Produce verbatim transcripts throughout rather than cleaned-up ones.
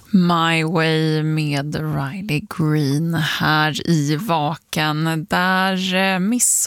My Way med Riley Green här i Vaken, där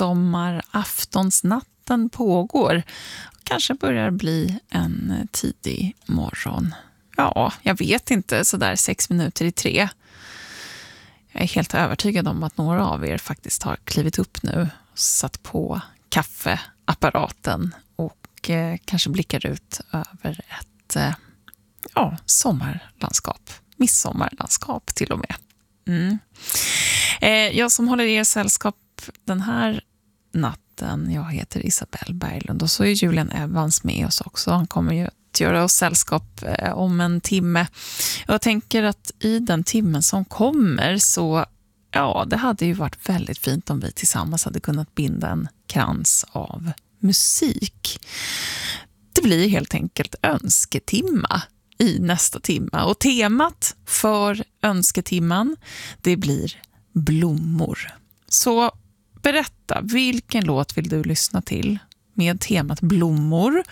midsommaraftonsnatten pågår. Kanske börjar bli en tidig morgon. Ja, jag vet inte, sådär sex minuter i tre. Jag är helt övertygad om att några av er faktiskt har klivit upp nu, satt på kaffeapparaten och eh, kanske blickar ut över ett eh, ja, sommarlandskap. Midsommarlandskap till och med. Mm. Eh, jag som håller er sällskap den här natten, jag heter Isabelle Berglund och så är Julian Evans med oss också. Han kommer ju att göra oss sällskap eh, om en timme. Jag tänker att i den timmen som kommer så, ja, det hade ju varit väldigt fint om vi tillsammans hade kunnat binda en krans av musik. Det blir helt enkelt önsketimma i nästa timma. Och temat för önsketimman, det blir blommor. Så berätta, vilken låt vill du lyssna till med temat blommor?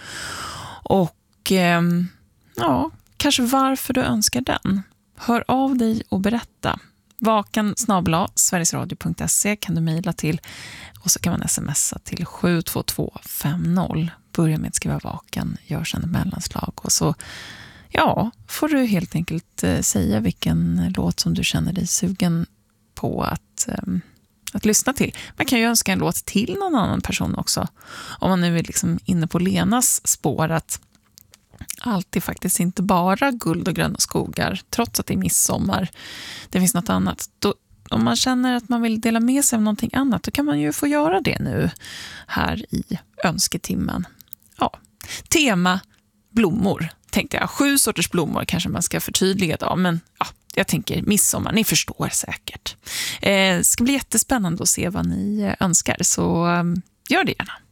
Och eh, ja, kanske varför du önskar den. Hör av dig och berätta. Vaken snabel-a sverigesradio punkt se kan du mejla till och så kan man smsa till sju två två fem noll. Börja med att skriva vaken, gör sedan ett mellanslag och så ja, får du helt enkelt eh, säga vilken låt som du känner dig sugen på att, eh, att lyssna till. Man kan ju önska en låt till någon annan person också. Om man nu är liksom inne på Lenas spår att allt är faktiskt inte bara guld och gröna skogar, trots att det är midsommar. Det finns något annat. Då, om man känner att man vill dela med sig av någonting annat, då kan man ju få göra det nu här i önsketimmen. Ja, tema blommor. Tänkte jag, sju sorters blommor kanske man ska förtydliga då, men ja, jag tänker midsommar, ni förstår säkert. Det eh, ska bli jättespännande att se vad ni önskar, så eh, gör det gärna.